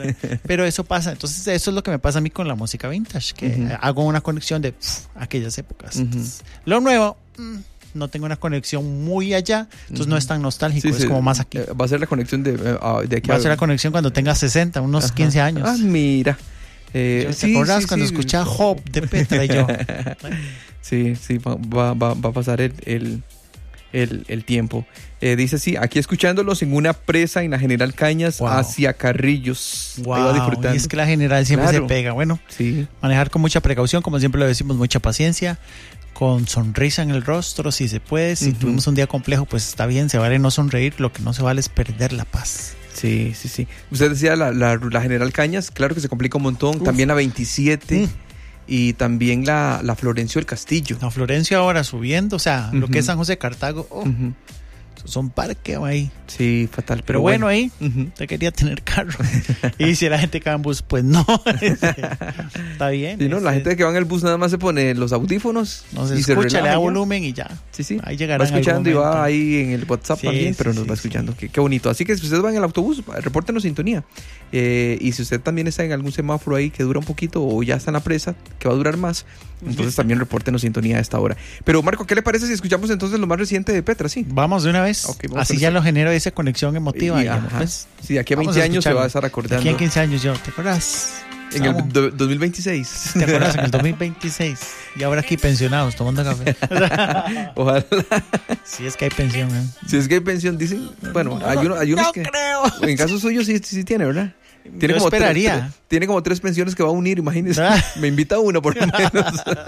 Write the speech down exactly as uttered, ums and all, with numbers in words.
Pero eso pasa, entonces eso es lo que me pasa a mí con la música vintage, que uh-huh. hago una conexión de pff, aquellas épocas. Uh-huh. Entonces, lo nuevo, mmm, no tengo una conexión muy allá, entonces uh-huh. no es tan nostálgico, sí, es sí, como más aquí. Va a ser la conexión de, uh, de aquí Va a ser la conexión cuando tenga sesenta, unos Ajá. quince años. Ah, mira. Eh, ¿Te sí, acordás sí, cuando sí. escuchaba Hop de Petra y yo? Sí, sí, va, va, va a pasar el, el, el, el tiempo. Eh, dice así, aquí escuchándolos en una presa en la General Cañas wow. hacia Carrillos. Wow, y es que la General siempre claro. se pega. Bueno, sí. manejar con mucha precaución, como siempre lo decimos, mucha paciencia, con sonrisa en el rostro, si se puede. Si uh-huh. tuvimos un día complejo, pues está bien, se vale no sonreír, lo que no se vale es perder la paz. Sí, sí, sí. Usted decía la, la, la General Cañas, claro que se complica un montón. Uf. También la veintisiete mm. y también la, la Florencio del Castillo. La Florencio ahora subiendo, o sea, uh-huh. lo que es San José de Cartago, oh, uh-huh. son parqueo ahí. Sí, fatal. Pero, pero bueno, bueno, ahí uh-huh. te quería tener carro. Y si la gente que va en bus, pues no. Está bien. Sí, no, la gente que va en el bus nada más se pone los audífonos. Nos y escucha, se le da volumen y ya. Sí, sí. Ahí llegará. Va escuchando y va ahí en el WhatsApp sí, también, pero sí, nos sí, va escuchando. Sí. Qué, qué bonito. Así que si ustedes van en el autobús, repórtenos sintonía. Eh, y si usted también está en algún semáforo ahí que dura un poquito o ya está en la presa, que va a durar más, entonces también repórtenos sintonía a esta hora. Pero Marco, ¿qué le parece si escuchamos entonces lo más reciente de Petra? Sí. Vamos de una vez. Okay, así ya lo genero esa conexión emotiva. Y, y, pues, sí, de aquí a veinte a años se va a estar acordando. De aquí a quince años yo, ¿te acuerdas? En Estamos. el do, dos mil veintiséis. ¿Te acuerdas? En el dos mil veintiséis. Y ahora aquí pensionados, tomando café. Ojalá. Si es que hay pensión, ¿eh? Si es que hay pensión, dicen. Bueno, hay, uno, hay unos no que. creo. En caso suyo sí, sí tiene, ¿verdad? Tiene Yo como esperaría. Tres, tres, tiene como tres pensiones que va a unir, imagínese. Me invita a una por lo menos.